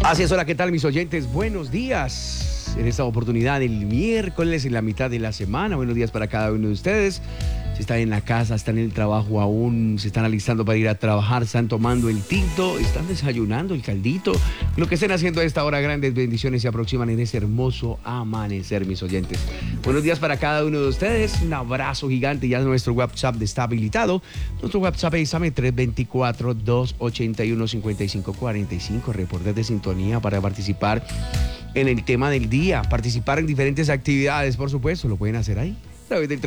Así es, hola, ¿qué tal mis oyentes? Buenos días. En esta oportunidad, el miércoles, en la mitad de la semana. Buenos días para cada uno de ustedes. Si están en la casa, están en el trabajo aún, se están alistando para ir a trabajar, están tomando el tinto, están desayunando el caldito. Lo que estén haciendo a esta hora, grandes bendiciones se aproximan en ese hermoso amanecer, mis oyentes. Buenos días para cada uno de ustedes. Un abrazo gigante. Ya nuestro WhatsApp está habilitado. Nuestro WhatsApp es 324-281-5545. Reportes de sintonía para participar en el tema del día, participar en diferentes actividades, por supuesto, lo pueden hacer ahí, a través del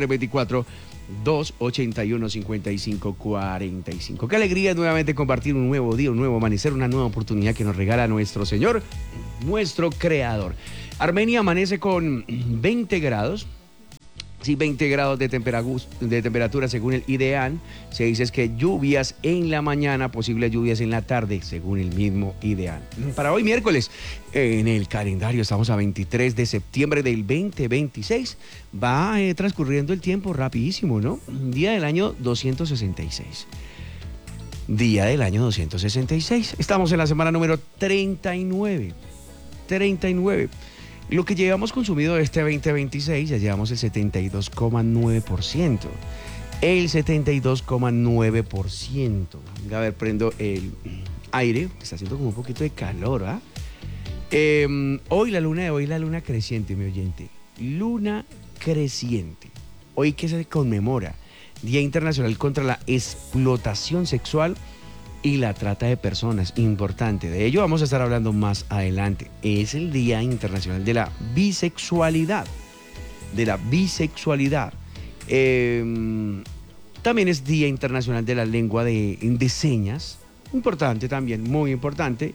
324-281-5545. Qué alegría nuevamente compartir un nuevo día, un nuevo amanecer, una nueva oportunidad que nos regala nuestro Señor, nuestro Creador. Armenia amanece con 20 grados. Sí, 20 grados de temperatura según el IDEAN. Se dice es que lluvias en la mañana, posibles lluvias en la tarde, según el mismo IDEAN. Para hoy miércoles, en el calendario estamos a 23 de septiembre del 2026. Va transcurriendo el tiempo rapidísimo, ¿no? Día del año 266. Día del año 266. Estamos en la semana número 39. 39. Lo que llevamos consumido de este 2026, ya llevamos el 72,9%. El 72,9%. A ver, prendo el aire, está haciendo como un poquito de calor, ¿ah? Hoy la luna creciente, mi oyente. Luna creciente. Hoy que se conmemora Día Internacional contra la Explotación Sexual y la trata de personas, importante. De ello vamos a estar hablando más adelante. Es el Día Internacional de la Bisexualidad. También es Día Internacional de la Lengua de Señas. Importante también, muy importante.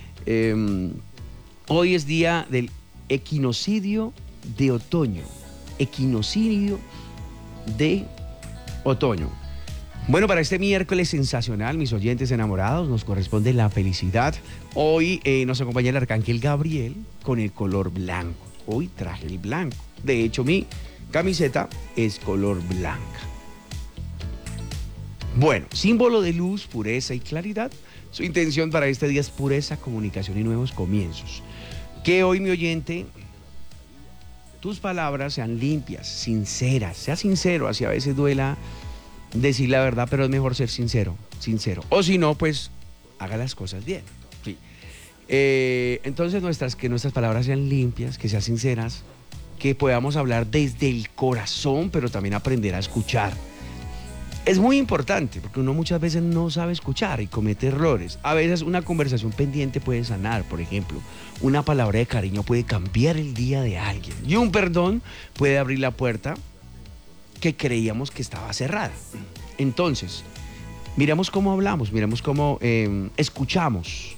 Hoy es Día del Equinocidio de Otoño. Equinocidio de Otoño. Bueno, para este miércoles sensacional, mis oyentes enamorados, nos corresponde la felicidad. Hoy nos acompaña el arcángel Gabriel con el color blanco. Hoy traje el blanco. De hecho, mi camiseta es color blanca. Bueno, símbolo de luz, pureza y claridad. Su intención para este día es pureza, comunicación y nuevos comienzos. Que hoy, mi oyente, tus palabras sean limpias, sinceras. Sea sincero, así a veces duela decir la verdad, pero es mejor ser sincero. O si no, pues haga las cosas bien. Sí. Entonces que nuestras palabras sean limpias, que sean sinceras, que podamos hablar desde el corazón, pero también aprender a escuchar. Es muy importante, porque uno muchas veces no sabe escuchar y comete errores. A veces una conversación pendiente puede sanar, por ejemplo. Una palabra de cariño puede cambiar el día de alguien. Y un perdón puede abrir la puerta que creíamos que estaba cerrada. Entonces, miramos cómo hablamos, miramos cómo escuchamos.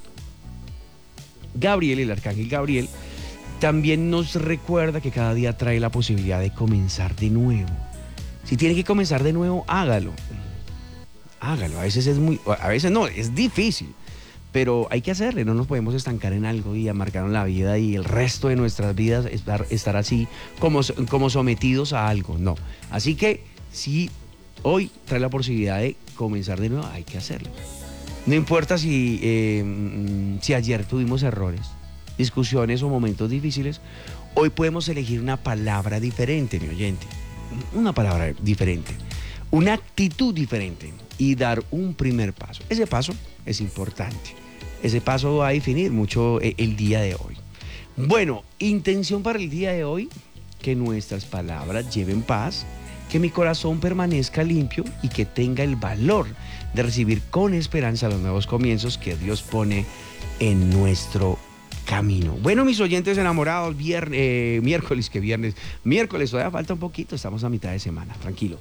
Gabriel, el arcángel Gabriel, también nos recuerda que cada día trae la posibilidad de comenzar de nuevo. Si tiene que comenzar de nuevo, hágalo. Hágalo. A veces no, es difícil. Pero hay que hacerle, no nos podemos estancar en algo y amargarnos la vida y el resto de nuestras vidas estar así como sometidos a algo, no. Así que si hoy trae la posibilidad de comenzar de nuevo, hay que hacerlo. No importa si ayer tuvimos errores, discusiones o momentos difíciles, hoy podemos elegir una palabra diferente, mi oyente. Una palabra diferente, una actitud diferente y dar un primer paso. Ese paso es importante. Ese paso va a definir mucho el día de hoy. Bueno, intención para el día de hoy, que nuestras palabras lleven paz, que mi corazón permanezca limpio y que tenga el valor de recibir con esperanza los nuevos comienzos que Dios pone en nuestro camino. Bueno, mis oyentes enamorados, miércoles, todavía falta un poquito, estamos a mitad de semana, tranquilo.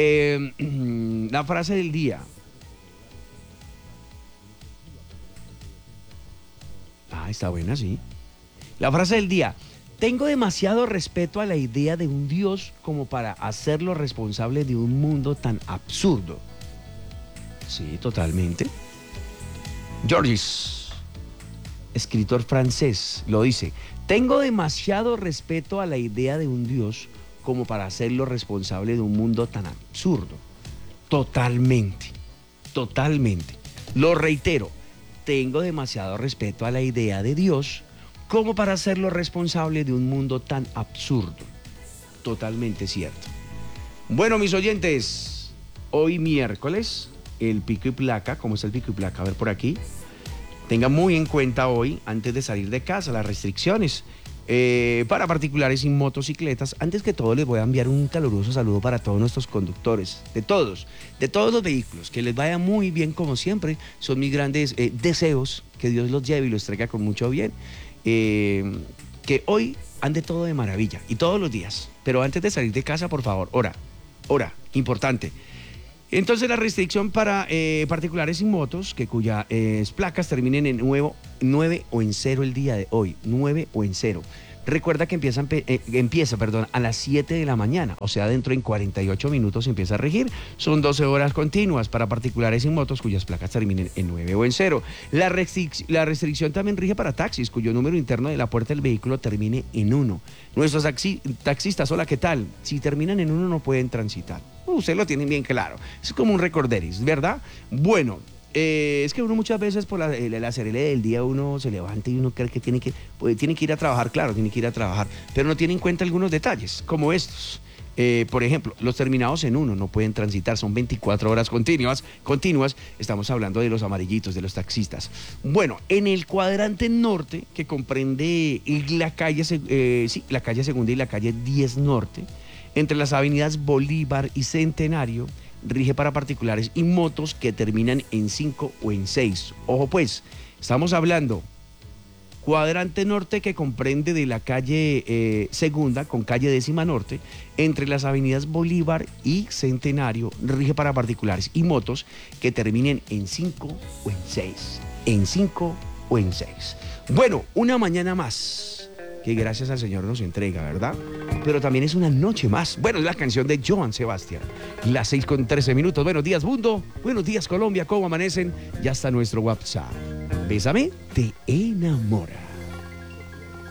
La frase del día. Está buena, sí. La frase del día. Tengo demasiado respeto a la idea de un Dios como para hacerlo responsable de un mundo tan absurdo. Sí, totalmente. Georges, escritor francés, lo dice. Tengo demasiado respeto a la idea de un Dios como para hacerlo responsable de un mundo tan absurdo. Totalmente. Lo reitero. tengo demasiado respeto a la idea de Dios como para hacerlo responsable de un mundo tan absurdo. Totalmente cierto. Bueno, mis oyentes, hoy miércoles, el pico y placa. ¿Cómo está el pico y placa? A ver por aquí. Tengan muy en cuenta hoy, antes de salir de casa, las restricciones para particulares y motocicletas. Antes que todo, les voy a enviar un caluroso saludo para todos nuestros conductores, de todos los vehículos. Que les vaya muy bien como siempre. Son mis grandes deseos, que Dios los lleve y los traiga con mucho bien. Que hoy ande todo de maravilla y todos los días. Pero antes de salir de casa, por favor, ora, importante. Entonces la restricción para particulares y motos cuyas placas terminen en 9 o en 0 el día de hoy, 9 o en 0. Recuerda que empieza a las 7 de la mañana, o sea, dentro de 48 minutos empieza a regir. Son 12 horas continuas para particulares y motos cuyas placas terminen en 9 o en 0. La restricción también rige para taxis cuyo número interno de la puerta del vehículo termine en 1. Nuestros taxistas, hola, ¿qué tal? Si terminan en 1 no pueden transitar. Ustedes lo tienen bien claro. Es como un recorderis, ¿verdad? Bueno, es que uno muchas veces por el acelere del día uno se levanta y uno cree que tiene que ir a trabajar, claro, tiene que ir a trabajar, pero no tiene en cuenta algunos detalles, como estos. Por ejemplo, los terminados en 1 no pueden transitar, son 24 horas continuas. Estamos hablando de los amarillitos, de los taxistas. Bueno, en el cuadrante norte, que comprende la calle Segunda y la calle 10 Norte, entre las avenidas Bolívar y Centenario, rige para particulares y motos que terminan en 5 o en 6. Ojo pues, estamos hablando cuadrante norte, que comprende de la calle Segunda con calle 10ª Norte, entre las avenidas Bolívar y Centenario, rige para particulares y motos que terminen en 5 o en 6. En 5 o en 6. Bueno, una mañana más que gracias al Señor nos entrega, ¿verdad? Pero también es una noche más. Bueno, es la canción de Joan Sebastián. Las 6:13. Buenos días, mundo. Buenos días, Colombia. ¿Cómo amanecen? Ya está nuestro WhatsApp. Bésame, te enamora.